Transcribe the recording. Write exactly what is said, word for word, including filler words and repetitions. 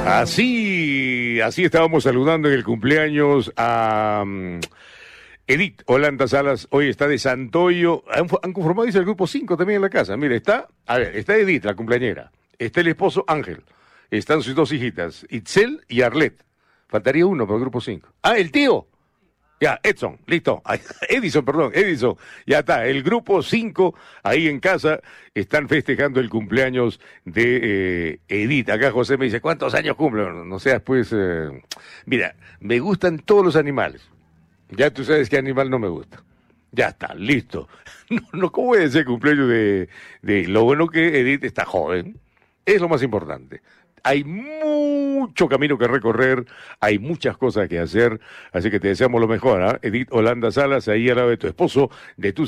Así, así estábamos saludando en el cumpleaños a um, Edith Holanda Salas. Hoy está de Santoyo. Han, han conformado, dice, el grupo cinco también en la casa. Mire, está, a ver, está Edith, la cumpleañera. Está el esposo Ángel. Están sus dos hijitas, Itzel y Arlet. Faltaría uno para el grupo cinco. Ah, el tío. Ya, Edson, listo. Edison, perdón, Edison. Ya está, el grupo cinco ahí en casa están festejando el cumpleaños de eh, Edith. Acá José me dice, ¿cuántos años cumple? No, no seas pues... Eh... Mira, me gustan todos los animales. Ya tú sabes qué animal no me gusta. Ya está, listo. No, no, ¿cómo voy a decir cumpleaños de, de... Lo bueno que Edith está joven, es lo más importante. Hay mucho camino que recorrer, hay muchas cosas que hacer, así que te deseamos lo mejor, ¿eh? Edith Holanda Salas, ahí al lado de tu esposo, de tus